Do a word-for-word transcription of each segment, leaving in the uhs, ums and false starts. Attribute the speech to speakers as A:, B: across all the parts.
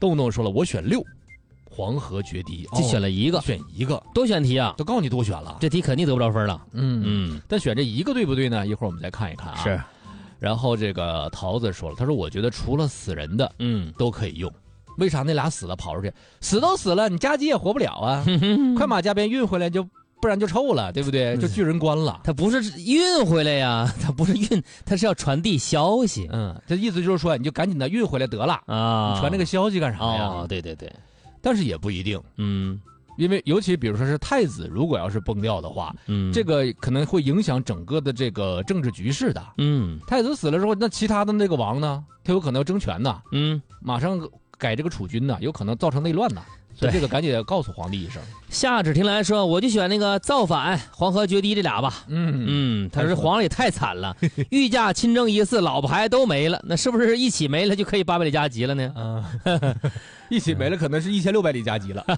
A: 动动说了，我选六，黄河决堤，
B: 就选了一个，
A: 哦、选一个，
B: 多选题啊，
A: 都告诉你多选了，
B: 这题肯定得不着分了。
A: 嗯
B: 嗯，
A: 但选这一个对不对呢？一会儿我们再看一看啊。
B: 是。
A: 然后这个桃子说了，他说我觉得除了死人的，嗯，都可以用。为啥那俩死了跑出去，死都死了，你加急也活不了啊！快马加鞭运回来就，不然就臭了，对不对？就拒人关了。
B: 他不是运回来呀，他不是运，他是要传递消息。
A: 嗯，这意思就是说，你就赶紧的运回来得了啊！你传这个消息干啥呀？
B: 哦，对对对，
A: 但是也不一定，
B: 嗯，
A: 因为尤其比如说是太子，如果要是崩掉的话，嗯，这个可能会影响整个的这个政治局势的。嗯，太子死了之后，那其他的那个王呢，他有可能要争权呢。嗯，马上改这个储君呢，有可能造成内乱呢。所以这个赶紧告诉皇帝一声。
B: 夏芷婷来说，我就选那个造反、黄河决堤这俩吧。嗯嗯，他说皇上也太惨了，御驾亲征一次，老婆孩子都没了，那是不是一起没了就可以八百里加急了呢？
A: 嗯，一起没了，可能是一千六百里加急了。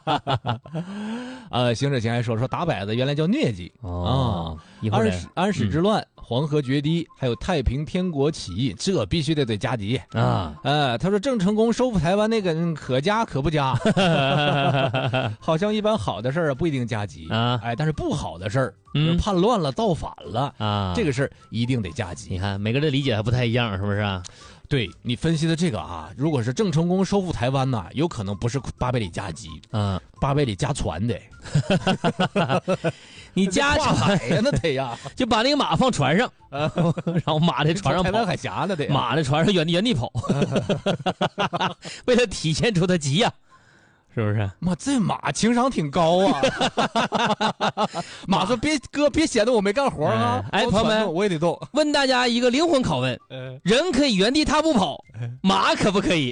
A: 呃，行者前还说说打摆子原来叫疟疾
B: 哦，
A: 安史安史之乱、嗯、黄河决堤，还有太平天国起义，这必须得得加急啊！呃，他说郑成功收复台湾那个、嗯、可加可不加，好像一般好的事儿不一定加急啊，哎，但是不好的事儿，嗯，叛乱了、造反了啊，这个事儿一定得加急。
B: 你看每个人的理解还不太一样，是不是啊？
A: 对你分析的这个啊，如果是郑成功收复台湾呐，有可能不是八百里加急，嗯，八百里加船的。
B: 你加
A: 船呀，那得呀，
B: 就把那个马放船上，然后马在船上跑，
A: 台湾海峡呢得，
B: 马在船上原原地跑，为了体现出他急呀。是不是？
A: 妈，这马情商挺高啊！马说：“别哥，别显得我没干活啊！”
B: 哎，朋友们，
A: 我也得动。
B: 问大家一个灵魂拷问：人可以原地踏步跑，马可不可以？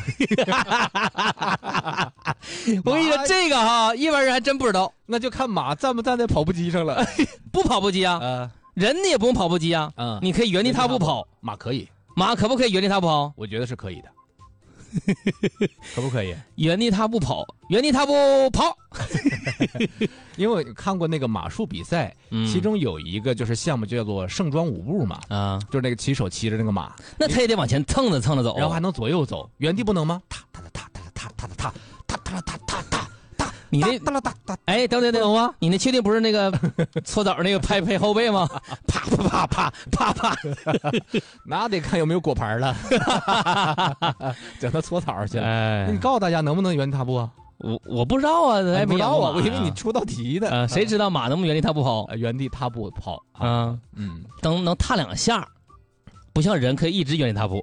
B: 我跟你说，这个哈，一般人还真不知道。
A: 那就看马站不站在跑步机上了。
B: 不跑步机啊？呃、人你也不用跑步机啊。嗯，你可以原地踏步跑，
A: 马可以。
B: 马可不可以原地踏步跑？
A: 我觉得是可以的。可不可以
B: 原地踏步跑？原地踏步跑，
A: 因为看过那个马术比赛，嗯、其中有一个就是项目叫做盛装舞步嘛，啊，就是那个骑手骑着那个马，
B: 那他也得往前蹭着蹭着走，
A: 然后还能左右走，原地不能吗？踏踏踏踏踏踏踏踏踏踏踏踏踏。
B: 你那哒啦哒哒，哎，等等等等，你那确定不是那个搓澡那个拍拍后背吗？啪啪啪啪啪啪，
A: 那得看有没有果盘了。整他搓澡去了。哎，那你告诉大家能不能原地踏步啊？
B: 我我不知道啊，还
A: 不知道啊，我以为你出道题的。
B: 呃，谁知道马能不能原地踏步跑？
A: 原地踏步跑啊，
B: 嗯，等能踏两下，不像人可以一直原地踏步。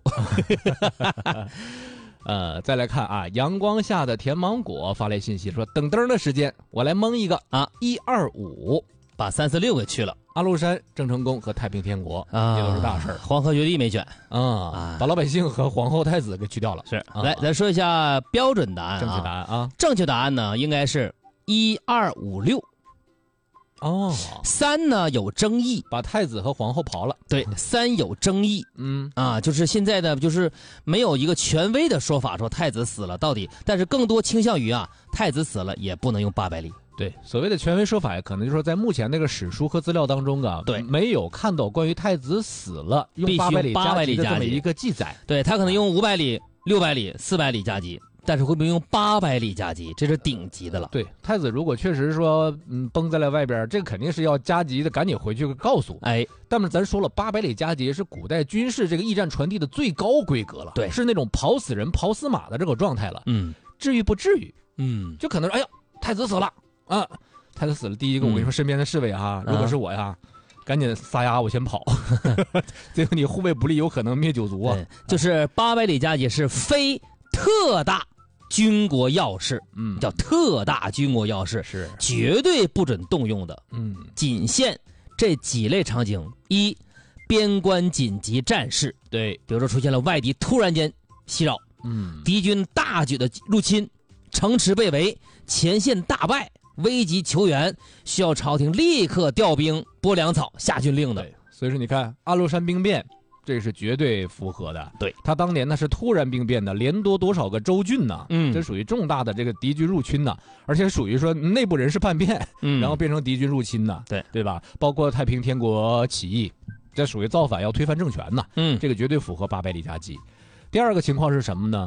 A: 呃，再来看啊，阳光下的甜芒果发来信息说，等灯的时间，我来蒙一个啊，一二五，
B: 把三四六给去了。
A: 阿禄山、郑成功和太平天国啊，这都是大事儿。
B: 黄河决堤没选
A: 啊、嗯，把老百姓和皇后太子给去掉了。
B: 是，啊、来咱说一下标准答案、啊，
A: 正确答案啊，
B: 正确答案呢应该是一二五六。哦，三呢有争议，
A: 把太子和皇后刨了。
B: 对，三有争议，嗯啊，就是现在的就是没有一个权威的说法说太子死了到底，但是更多倾向于啊，太子死了也不能用八百里。
A: 对，所谓的权威说法，可能就是说在目前那个史书和资料当中啊，
B: 对，
A: 没有看到关于太子死了用八百里加急的这么一个记载。
B: 对，他可能用五百里、六百里、四百里加急。但是会不会用八百里加急？这是顶级的了。
A: 对，太子如果确实说嗯崩在了外边，这个肯定是要加急的，赶紧回去告诉。哎，但是咱说了，八百里加急是古代军事这个驿站传递的最高规格了，
B: 对，
A: 是那种跑死人、跑死马的这个状态了。嗯，至于不至于？嗯，就可能说，哎呀，太子死了啊，太子死了。第一个，我跟你说，身边的侍卫哈，嗯、如果是我呀。赶紧撒丫，我先跑。最后你护卫不利，有可能灭九族啊。
B: 就是八百里加急是非特大军国要事，嗯，叫特大军国要事，
A: 是
B: 绝对不准动用的。嗯，仅限这几类场景：一，边关紧急战事，
A: 对，
B: 比如说出现了外敌突然间袭扰，嗯，敌军大举的入侵，城池被围，前线大败。危急求援，需要朝廷立刻调兵拨粮草下军令的。
A: 对，所以说你看阿禄山兵变，这是绝对符合的。
B: 对，
A: 他当年呢是突然兵变的，连夺多少个州郡呢？嗯，这属于重大的这个敌军入侵呢，而且属于说内部人事叛变，嗯，然后变成敌军入侵呢。
B: 对，
A: 对吧？包括太平天国起义，这属于造反要推翻政权呢。嗯，这个绝对符合八百里加急。第二个情况是什么呢？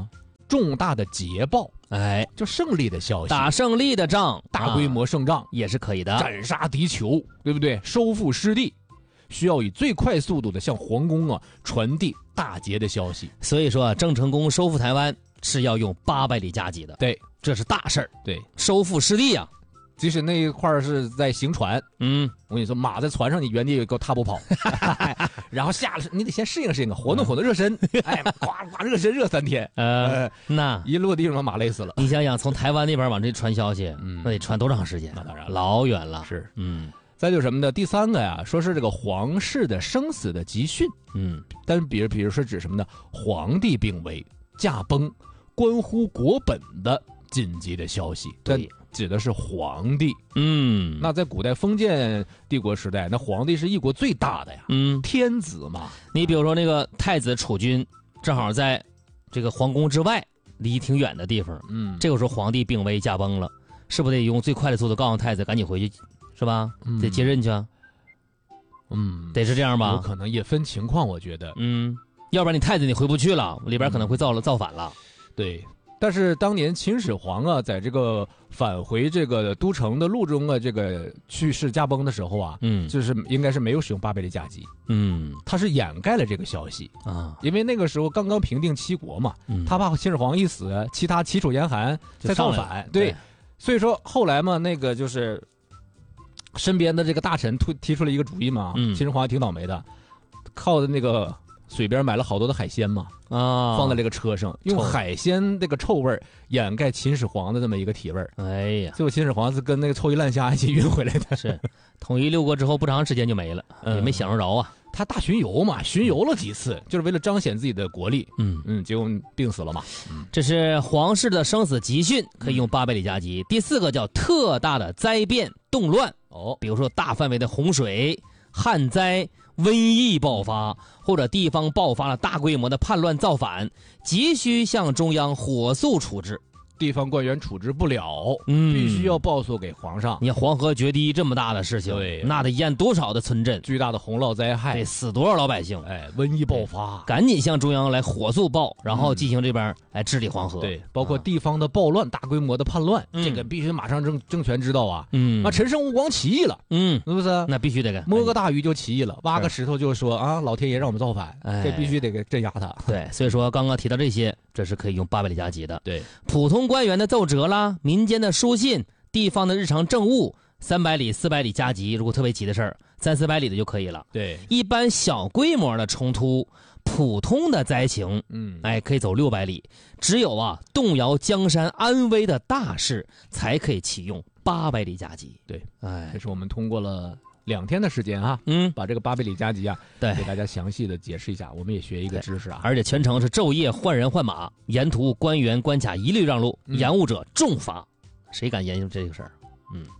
A: 重大的捷报，
B: 哎，
A: 就胜利的消息，
B: 打胜利的仗，
A: 大规模胜仗、
B: 啊、也是可以的，
A: 斩杀敌酋，对不对？收复失地，需要以最快速度的向皇宫啊传递大捷的消息。
B: 所以说，郑成功收复台湾是要用八百里加急的，
A: 对，
B: 这是大事儿。
A: 对，
B: 收复失地啊。
A: 即使那一块是在行船，
B: 嗯，
A: 我跟你说，马在船上，你原地给我踏步跑，然后下了，你得先适应适应，活动活动热身，哎，呱呱热身热三天，
B: 呃，那
A: 一落地上马累死了。
B: 你想想，从台湾那边往这传消息，
A: 嗯，
B: 那得传多长时间？
A: 那当然
B: 老远了。
A: 是，
B: 嗯，
A: 再就什么呢？第三个呀，说是这个皇室的生死的集训，
B: 嗯，
A: 但比如比如说指什么呢？皇帝病危、驾崩，关乎国本的紧急的消息，
B: 对。
A: 指的是皇帝，
B: 嗯，
A: 那在古代封建帝国时代，那皇帝是一国最大的呀，
B: 嗯，
A: 天子嘛。
B: 你比如说那个太子储君，正好在这个皇宫之外，离挺远的地方，
A: 嗯，
B: 这个时候皇帝病危驾崩了，是不是得用最快的速度告诉太子赶紧回去，是吧？嗯、得接任去啊，
A: 嗯，
B: 得是这样吧？
A: 有可能也分情况，我觉得，
B: 嗯，要不然你太子你回不去了，里边可能会造了、嗯、造反了，
A: 对。但是当年秦始皇啊，在这个返回这个都城的路中啊，这个去世驾崩的时候啊，嗯，就是应该是没有使用八百里加急，嗯，他是掩盖了这个消息啊，因为那个时候刚刚平定七国嘛，嗯、他怕秦始皇一死，其他齐楚严韩再造反，对，所以说后来嘛，那个就是身边的这个大臣提提出了一个主意嘛，嗯、秦始皇挺倒霉的，靠的那个水边买了好多的海鲜嘛。啊，放在这个车上，用海鲜这个臭味掩盖秦始皇的这么一个体味。
B: 哎呀，
A: 最后秦始皇是跟那个臭鱼烂虾一起运回来的。
B: 是，统一六国之后不长时间就没了，嗯、也没享受着啊。
A: 他大巡游嘛，巡游了几次，就是为了彰显自己的国力。嗯嗯，结果病死了嘛。嗯、
B: 这是皇室的生死集训，可以用八百里加急。嗯、第四个叫特大的灾变动乱哦，比如说大范围的洪水、旱灾。瘟疫爆发，或者地方爆发了大规模的叛乱造反，急需向中央火速处置。
A: 地方官员处置不了，嗯，必须要报诉给皇上。
B: 你看黄河决堤这么大的事情，
A: 对，
B: 那得淹多少的村镇，
A: 巨大的洪涝灾害，
B: 得死多少老百姓？
A: 哎，瘟疫爆发，
B: 赶紧向中央来火速报，然后进行这边来治理黄河。
A: 对，包括地方的暴乱、大规模的叛乱，嗯、这个必须马上政政权知道啊。嗯，啊，陈胜吴广起义了，嗯，是不是？
B: 那必须得给
A: 摸个大鱼就起义了，挖个石头就说啊，老天爷让我们造反，哎、这必须得给镇压他。
B: 对，所以说刚刚提到这些，这是可以用八百里加急的。
A: 对，
B: 普通官员的奏折啦，民间的书信，地方的日常政务，三百里、四百里加急，如果特别急的事儿，三四百里的就可以了。
A: 对，
B: 一般小规模的冲突，普通的灾情，嗯，哎，可以走六百里。只有啊，动摇江山安危的大事，才可以启用八百里加急。
A: 对，哎，这是我们通过了两天的时间啊，嗯，把这个八百里加急啊，
B: 对，
A: 给大家详细的解释一下，我们也学一个知识啊。
B: 而且全程是昼夜换人换马，沿途官员关卡一律让路，嗯、延误者重罚。谁敢研究这个事儿？嗯。